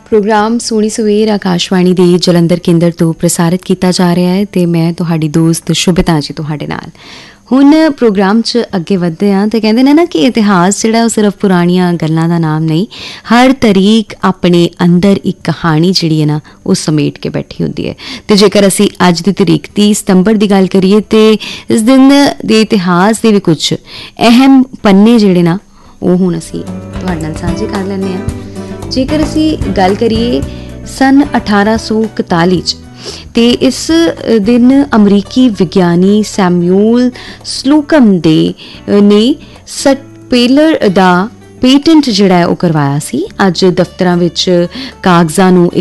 Programme सोहनी सवेर आकाशवाणी ਦੇ ਜਲੰਧਰ ਕੇਂਦਰ ਤੋਂ ਪ੍ਰਸਾਰਿਤ ਕੀਤਾ ਜਾ ਰਿਹਾ ਹੈ ਤੇ ਮੈਂ ਤੁਹਾਡੀ ਦੋਸਤ ਸ਼ੁਭਤਾ ਜੀ ਤੁਹਾਡੇ ਨਾਲ। ਹੁਣ ਪ੍ਰੋਗਰਾਮ 'ਚ ਅੱਗੇ ਵਧਦੇ ਹਾਂ ਤੇ ਕਹਿੰਦੇ ਨੇ ਨਾ ਕਿ ਇਤਿਹਾਸ ਜਿਹੜਾ ਉਹ ਸਿਰਫ ਪੁਰਾਣੀਆਂ ਗੱਲਾਂ ਦਾ ਨਾਮ ਨਹੀਂ, ਹਰ ਤਰੀਕ ਆਪਣੇ ਅੰਦਰ ਇੱਕ ਕਹਾਣੀ ਜਿਹੜੀ ਹੈ ਨਾ ਉਹ ਸਮੇਟ ਕੇ ਬੈਠੀ ਹੁੰਦੀ ਹੈ। ਤੇ ਜੇਕਰ ਅਸੀਂ ਅੱਜ ਦੀ ਤਰੀਕ 30 ਸਤੰਬਰ ਦੀ ਗੱਲ ਕਰੀਏ ਤੇ ਇਸ ਦਿਨ ਦੇ ਇਤਿਹਾਸ ਦੇ ਵੀ ਕੁਝ ਅਹਿਮ ਪੰਨੇ ਜਿਹੜੇ ਨਾ ਉਹ ਹੁਣ ਅਸੀਂ ਤੁਹਾਡੇ ਨਾਲ ਸਾਂਝੇ ਕਰ ਲੈਂਦੇ ਹਾਂ। ਜੇਕਰ ਅਸੀਂ ਗੱਲ ਕਰੀਏ ਸਨ 1841 'ਚ ਤੇ ਇਸ ਦਿਨ ਅਮਰੀਕੀ ਵਿਗਿਆਨੀ ਸੈਮੂਅਲ ਸਲੂਕਮ ਨੇ ਸਟਪੇਲਰ ਦਾ ਪੇਟੈਂਟ ਜਿਹੜਾ ਹੈ ਉਹ ਕਰਵਾਇਆ ਸੀ। ਅੱਜ ਦਫ਼ਤਰਾਂ ਵਿੱਚ ਕਾਗਜ਼ਾਂ ਨੂੰ